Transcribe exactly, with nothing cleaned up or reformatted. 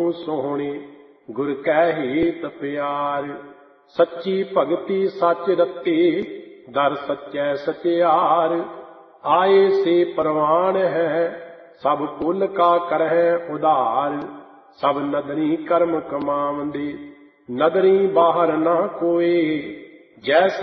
प्रभु सोहणे गुर कह हेत प्यार। सच्ची भगति सच रत्ते दर सच्चै सचियार। आए से परवान है सब कुल का करह उधार। सब नदरी कर्म कमावंदे नदरी बाहर ना कोई। जैसे